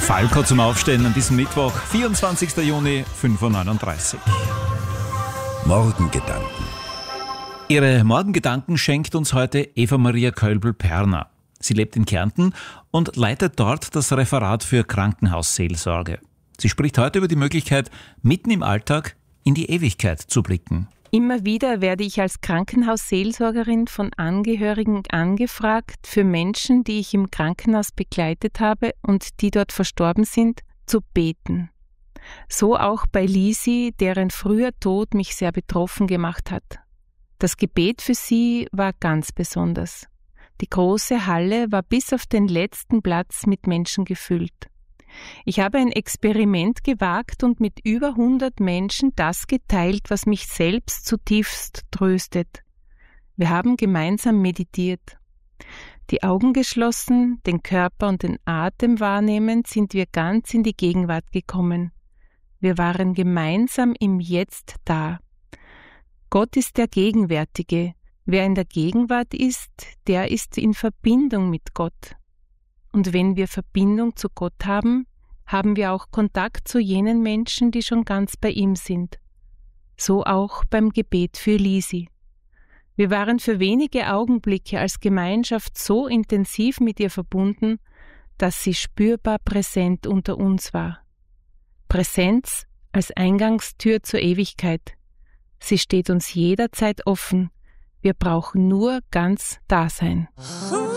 Falco zum Aufstehen an diesem Mittwoch, 24. Juni, 5.39 Uhr. Morgengedanken. Ihre Morgengedanken schenkt uns heute Eva-Maria Kölbl-Perner. Sie lebt in Kärnten und leitet dort das Referat für Krankenhausseelsorge. Sie spricht heute über die Möglichkeit, mitten im Alltag in die Ewigkeit zu blicken. Immer wieder werde ich als Krankenhausseelsorgerin von Angehörigen angefragt, für Menschen, die ich im Krankenhaus begleitet habe und die dort verstorben sind, zu beten. So auch bei Lisi, deren früher Tod mich sehr betroffen gemacht hat. Das Gebet für sie war ganz besonders. Die große Halle war bis auf den letzten Platz mit Menschen gefüllt. Ich habe ein Experiment gewagt und mit über 100 Menschen das geteilt, was mich selbst zutiefst tröstet. Wir haben gemeinsam meditiert. Die Augen geschlossen, den Körper und den Atem wahrnehmend, sind wir ganz in die Gegenwart gekommen. Wir waren gemeinsam im Jetzt da. Gott ist der Gegenwärtige. Wer in der Gegenwart ist, der ist in Verbindung mit Gott. Und wenn wir Verbindung zu Gott haben, haben wir auch Kontakt zu jenen Menschen, die schon ganz bei ihm sind. So auch beim Gebet für Lisi. Wir waren für wenige Augenblicke als Gemeinschaft so intensiv mit ihr verbunden, dass sie spürbar präsent unter uns war. Präsenz als Eingangstür zur Ewigkeit. Sie steht uns jederzeit offen. Wir brauchen nur ganz da sein.